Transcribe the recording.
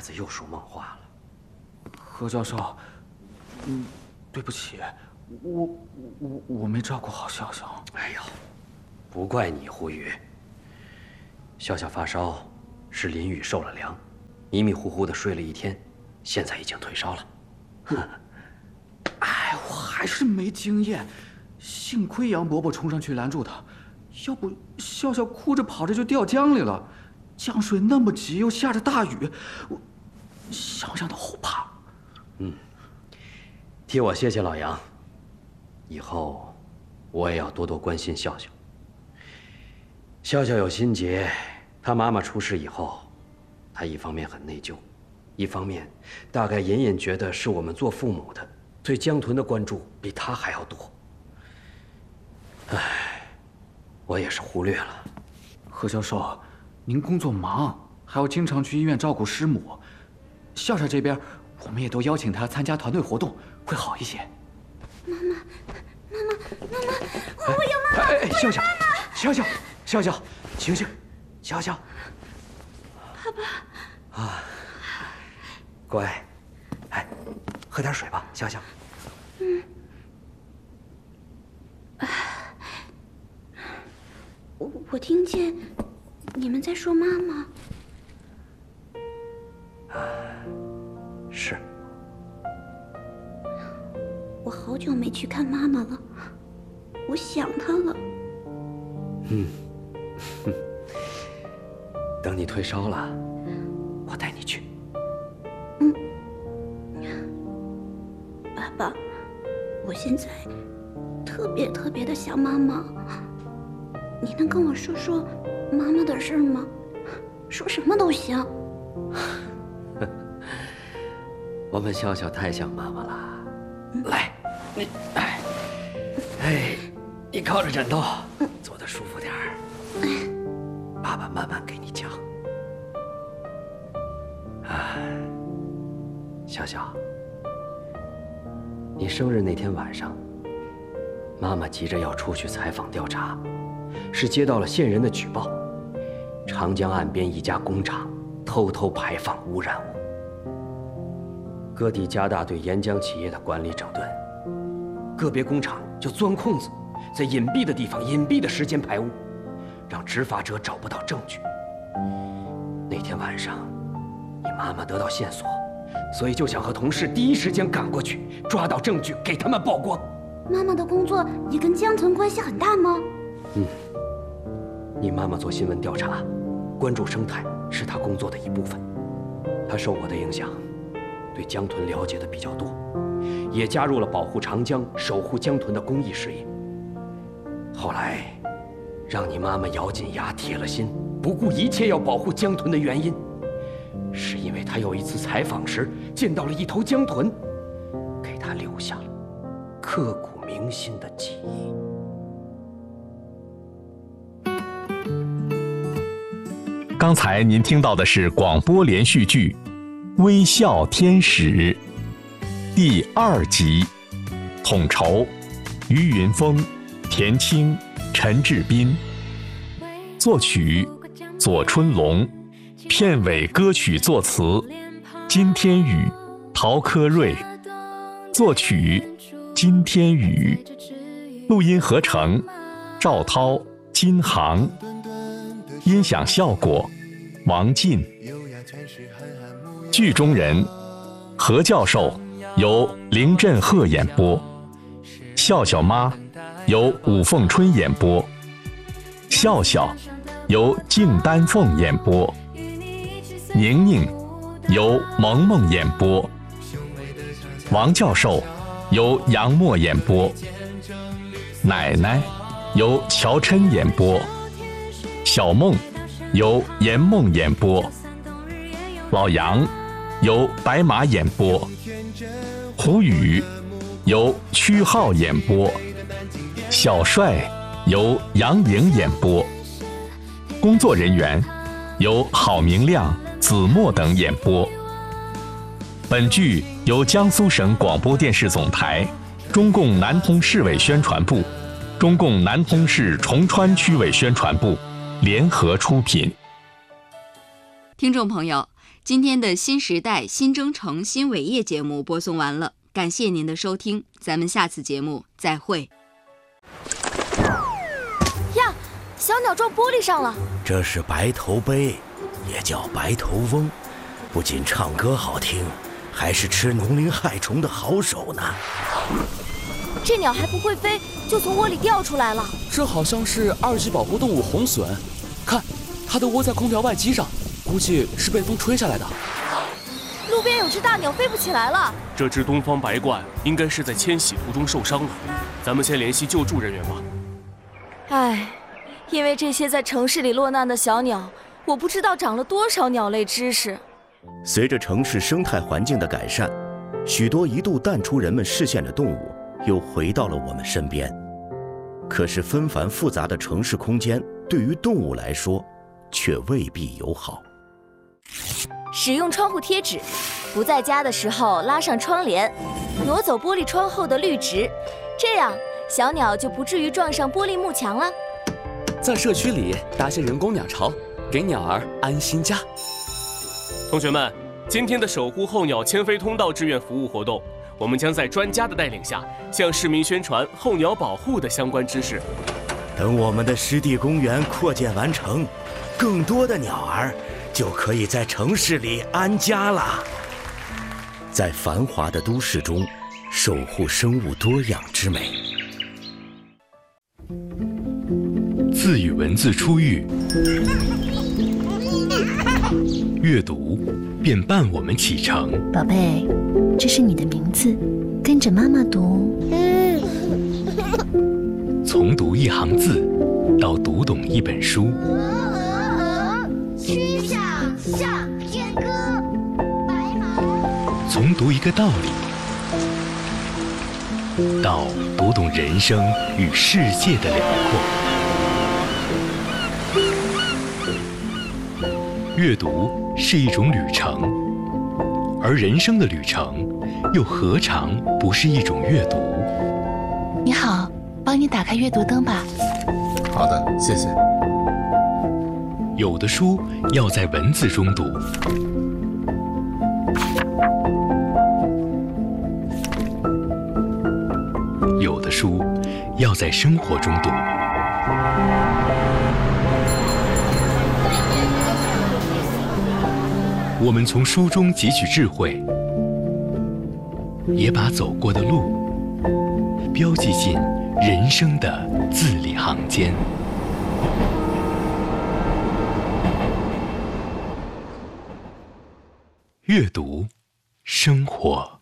子又说梦话了。 何教授，对不起，我没照顾好笑笑。 哎呦，不怪你，胡宇。笑笑发烧，是淋雨受了凉，迷迷糊糊的睡了一天，现在已经退烧了。 哎，我还是没经验，幸亏杨伯伯冲上去拦住他，要不笑笑哭着跑着就掉江里了。江水那么急，又下着大雨，我想想都后怕。 替我谢谢老杨，以后我也要多多关心笑笑。笑笑有心结，他妈妈出事以后，他一方面很内疚，一方面大概隐隐觉得是我们做父母的对江豚的关注比他还要多。唉，我也是忽略了。 何教授，您工作忙，还要经常去医院照顾师母。笑笑这边，我们也都邀请他参加团队活动，会好一些。 妈妈，我有妈妈！ 哎，笑笑，醒醒，笑笑。 爸爸。 啊，乖，哎，喝点水吧，笑笑。 我听见你们在说妈妈。 是。 我好久没去看妈妈了，我想她了。 等你退烧了，我带你去。 爸爸，我现在特别的想妈妈。你能跟我说说妈妈的事吗？说什么都行。 我们笑笑太像妈妈了。来，你靠着枕头，坐得舒服点儿。爸爸慢慢给你讲。笑笑，你生日那天晚上，妈妈急着要出去采访调查，是接到了县人的举报，长江岸边一家工厂偷偷排放污染物。各地加大对沿江企业的管理整顿，个别工厂就钻空子，在隐蔽的地方、隐蔽的时间排污，让执法者找不到证据。那天晚上，你妈妈得到线索，所以就想和同事第一时间赶过去，抓到证据给他们曝光。 妈妈的工作也跟江豚关系很大吗？ 你妈妈做新闻调查，关注生态是她工作的一部分。她受我的影响，对江豚了解的比较多，也加入了保护长江、守护江豚的公益事业。后来，让你妈妈咬紧牙、铁了心，不顾一切要保护江豚的原因，是因为她有一次采访时见到了一头江豚，给她留下了刻骨铭心的记忆。 刚才您听到的是广播连续剧《微笑天使》第2集，统筹于云峰、田青、陈志斌，作曲左春龙，片尾歌曲作词金天宇、陶科瑞，作曲金天宇，录音合成赵涛、金航，音响效果王进。剧中人何教授由林振赫演播，笑笑妈由武凤春演播，笑笑由敬丹凤演播，宁宁由萌萌演播，王教授由杨默演播，奶奶由乔琛演播，小梦由严梦演播，老杨由白马演播，胡宇由曲浩演播，小帅由杨颖演播，工作人员由郝明亮、子墨等演播。本剧由江苏省广播电视总台、中共南通市委宣传部、中共南通市崇川区委宣传部联合出品。 听众朋友， 今天的新时代新征程新伟业节目播送完了，感谢您的收听，咱们下次节目再会。 呀，小鸟撞玻璃上了。 这是白头鹎，也叫白头翁，不仅唱歌好听，还是吃农林害虫的好手呢。 这鸟还不会飞，就从窝里掉出来了。 这好像是2级保护动物红隼，看，它都窝在空调外机上，估计是被风吹下来的。 路边有只大鸟飞不起来了。 这只东方白鹳应该是在迁徙途中受伤了，咱们先联系救助人员吧。 唉，因为这些在城市里落难的小鸟，我不知道长了多少鸟类知识。 随着城市生态环境的改善，许多一度淡出人们视线的动物又回到了我们身边。可是纷繁复杂的城市空间对于动物来说却未必友好。 使用窗户贴纸，不在家的时候拉上窗帘，挪走玻璃窗后的绿植，这样小鸟就不至于撞上玻璃幕墙了。 在社区里搭些人工鸟巢，给鸟儿安心家。 同学们，今天的守护候鸟迁飞通道志愿服务活动，我们将在专家的带领下，向市民宣传候鸟保护的相关知识。 等我们的湿地公园扩建完成，更多的鸟儿就可以在城市里安家了。在繁华的都市中，守护生物多样之美。 字与文字初遇，阅读便伴我们启程。 宝贝，这是你的名字，跟着妈妈读。 从读一行字到读懂一本书， 曲项向天歌，白马。 从读一个道理到读懂人生与世界的辽阔。阅读是一种旅程，而人生的旅程又何尝不是一种阅读？ 你好，帮你打开阅读灯吧。 好的，谢谢。 有的书要在文字中读，有的书要在生活中读。我们从书中汲取智慧，也把走过的路标记进人生的字里行间。阅读，生活。